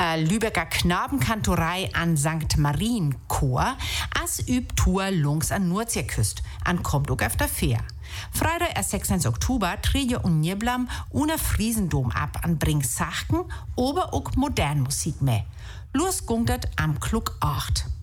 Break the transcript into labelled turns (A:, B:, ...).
A: Lübecker Knabenkantorei an St. Marienchor, as übt Tour lungs an Nordseeküst, an kommt auch auf der Fähr. Freitag, 26. Oktober, trije und Nieblam ohne Friesendom ab an bringt Sachen, aber auch Modernmusik mehr. Los gungt am Klug 8.